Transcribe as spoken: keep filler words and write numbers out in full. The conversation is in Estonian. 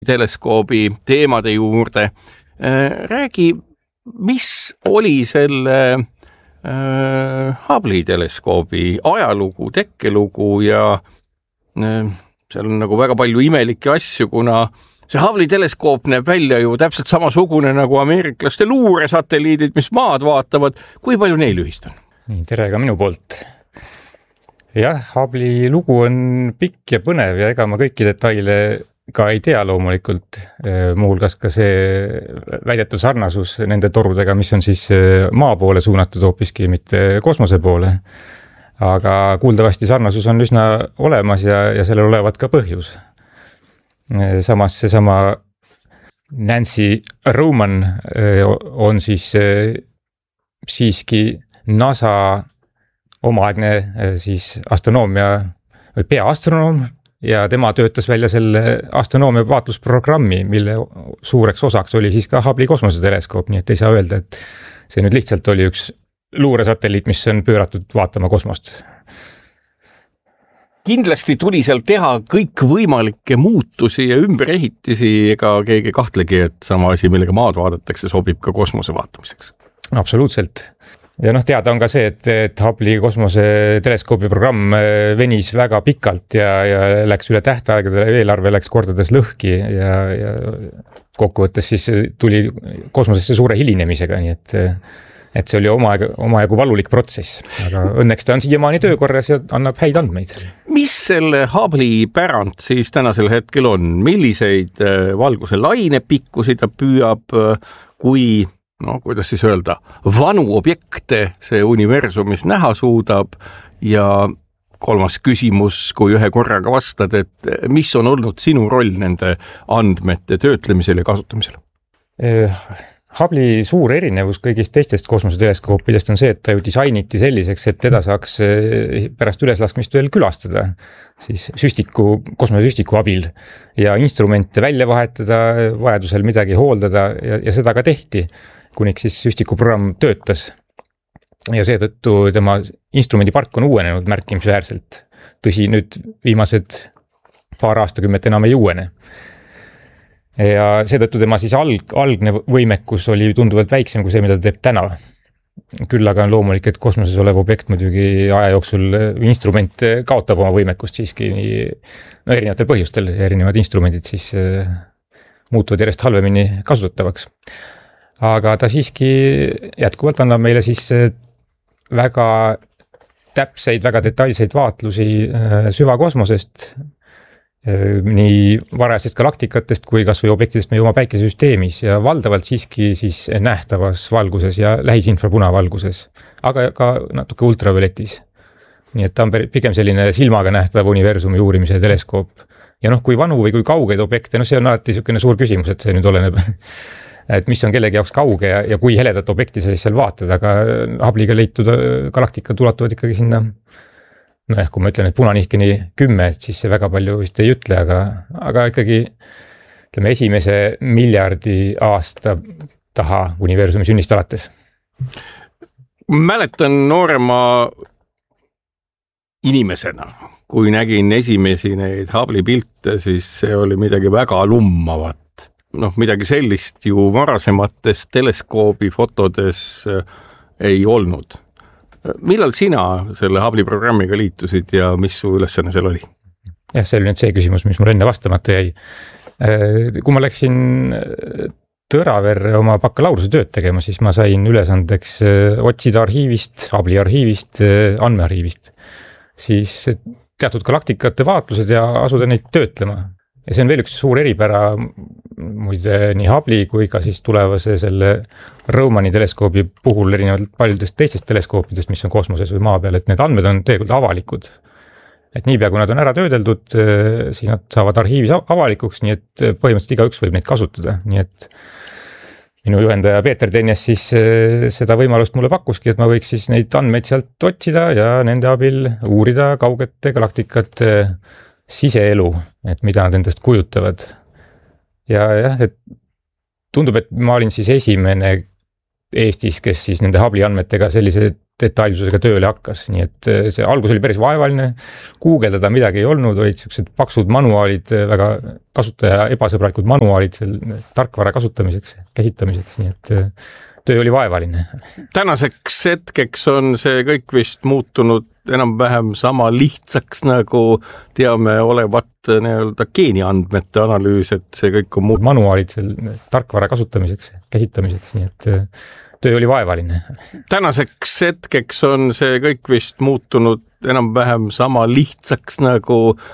teleskoobi teemade juurde. Räägi, mis oli selle Hubble'i teleskoobi ajalugu, tekkelugu ja seal on nagu väga palju imelikke asju, kuna see Hubble'i teleskoop näeb välja ju täpselt samasugune nagu ameeriklaste luuresatelliidid, mis maad vaatavad. Kui palju neil ühist on? Nii, tere ka minu poolt. Jah, Hubble'i lugu on pikk ja põnev ja ega ma kõiki detaile ka ei tea loomulikult. Muuhulgas ka see väidetud sarnasus nende torudega, mis on siis maa poole suunatud hoopiski, mitte kosmose poole. Aga kuuldavasti sarnasus on üsna olemas ja, ja sellel olevat ka põhjus. Samas see sama Nancy Roman on siis siiski NASA omaaegne siis astronoomia või peaastronoom ja tema töötas välja selle astronoomia vaatlusprogrammi, mille suureks osaks oli siis ka Hubble'i kosmoseteleskoop, nii et ei saa öelda, et see nüüd lihtsalt oli üks luuresatelliit, mis on pööratud vaatama kosmost. Kindlasti tuli seal teha kõik võimalikke muutusi ja ümberehitisi, ega keegi kahtlegi, et sama asi, millega maad vaadatakse, sobib ka kosmose vaatamiseks. Absoluutselt. Ja noh, teada on ka see, et, et Hubble'i kosmoseteleskoobi programm venis väga pikalt ja, ja läks üle tähtaegade, eelarve läks kordades lõhki ja, ja kokkuvõttes siis tuli kosmosesse suure hilinemisega, nii et et see oli omajagu, omajagu valulik protsess, aga õnneks ta on siiamaani töökorras ja annab häid andmeid. Mis selle Hubble'i pärand siis tänasel hetkel on? Milliseid valguse lainepikkusi ta püüab, kui, no kuidas siis öelda, vanu objekte see universumis näha suudab ja kolmas küsimus, kui ühe korraga vastad, et mis on olnud sinu roll nende andmete töötlemisel ja kasutamisel? Eh... Hubble'i suur erinevus kõigist teistest kosmoseteleskoopidest on see, et ta ju disainiti selliseks, et teda saaks pärast üleslaskmist veel külastada siis süstiku, kosmosesüstiku abil ja instrumente välja vahetada, vajadusel midagi hooldada ja, ja seda ka tehti, kuniks siis süstikuprogramm töötas. Ja seetõttu tema instrumendipark on uuenenud märkimisväärselt. Tõsi, nüüd viimased paar aastakümmet enam ei uuene. Ja seetõttu tema siis alg, algne võimekus oli tunduvalt väiksem kui see, mida ta teeb täna. Küll aga on loomulik, et kosmoses olev objekt muidugi aja jooksul instrument kaotab oma võimekust siiski nii, no erinevatel põhjustel, erinevad instrumendid siis muutuvad järjest halvemini kasutatavaks. Aga ta siiski jätkuvalt annab meile siis väga täpseid, väga detailseid vaatlusi süvakosmosest, nii varajastest galaktikatest kui kas või objektidest meie oma päikesesüsteemis ja valdavalt siiski siis nähtavas valguses ja lähisinfrapunavalguses, aga ka natuke ultravioletis. Nii et ta on pigem selline silmaga nähtav universumi uurimise teleskoop. Ja noh, kui vanu või kui kaugeid objekte, no see on alati niisugune suur küsimus, et see nüüd oleneb, et mis on kellegi jaoks kauge ja, ja kui heledat objekti sa siis seal vaatad, aga Hubble'iga leitud galaktikad ulatuvad ikkagi sinna. No ehk kui ma ütlen, et punanihkeni kümme, et siis see väga palju vist ei ütle, aga, aga ikkagi ütleme, esimese miljardi aasta taha universumi sünnist alates. Mäletan noorema inimesena, kui nägin esimesi neid Hubble'i pilte, siis see oli midagi väga lummavat. Noh, midagi sellist ju varasemates teleskoobi fotodes ei olnud. Millal sina selle Hubble'i programmiga liitusid ja mis su ülesanne seal oli? Jah, see oli nüüd see küsimus, mis mul enne vastamata jäi. Kui ma läksin Tõraverre oma bakalaureuse tööd tegema, siis ma sain ülesandeks otsida arhiivist, Hubble'i arhiivist, andmearhiivist, siis teatud galaktikate vaatlused ja asuda neid töötlema. Ja see on veel üks suur eripära muide nii Hubble'i kui ka siis tulevase selle Romani teleskoobi puhul erinevalt paljudest teistest teleskoopidest, mis on kosmoses või maa peal, et need andmed on tegelikult avalikud. Et niipea, kui nad on ära töödeldud, siis nad saavad arhiivis avalikuks, nii et põhimõtteliselt igaüks võib neid kasutada. Nii et minu juhendaja Peeter Tenjes siis seda võimalust mulle pakkuski, et ma võiks siis neid andmeid sealt otsida ja nende abil uurida kaugete galaktikate siseelu, et mida nad endast kujutavad. Ja jah, et tundub, et ma olin siis esimene Eestis, kes siis nende Hubble'i andmetega sellise detailsusega tööle hakkas, nii et see algus oli päris vaevaline, guugeldada midagi ei olnud, olid siuksed paksud manuaalid, väga kasutaja ebasõbralikud manuaalid seal tarkvara kasutamiseks, käsitamiseks, nii et töö oli vaevaline. Tänaseks hetkeks on see kõik vist muutunud enam-vähem sama lihtsaks, nagu teame olevat nii-öelda geeniandmete analüüs, et see kõik on muud manuaalid seal tarkvara kasutamiseks, käsitamiseks, nii et töö oli vaevaline. Tänaseks hetkeks on see kõik vist muutunud enam-vähem sama lihtsaks, nagu